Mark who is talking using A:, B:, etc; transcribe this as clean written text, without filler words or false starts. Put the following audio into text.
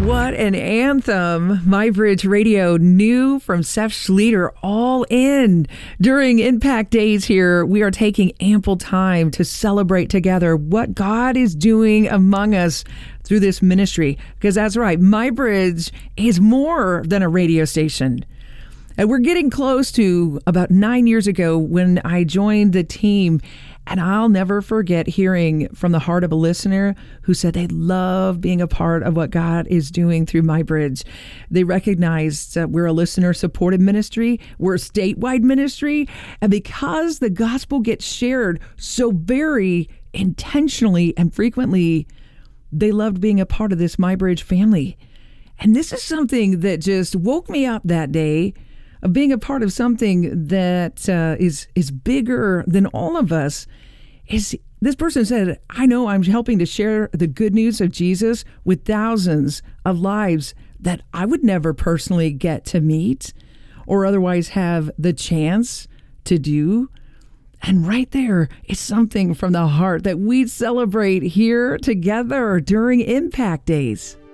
A: What an anthem. MyBridge Radio, new from Seth Schlueter, All In. During Impact Days here, we are taking ample time to celebrate together what God is doing among us through this ministry. Because that's right, MyBridge is more than a radio station. And we're getting close to about 9 years ago when I joined the team. And I'll never forget hearing from the heart of a listener who said they love being a part of what God is doing through MyBridge. They recognize that we're a listener-supported ministry. We're a statewide ministry. And because the gospel gets shared so very intentionally and frequently, they loved being a part of this MyBridge family. And this is something that just woke me up that day, of being a part of something that is bigger than all of us. Is this person said, I know I'm helping to share the good news of Jesus with thousands of lives that I would never personally get to meet or otherwise have the chance to do. And right there is something from the heart that we celebrate here together during Impact Days.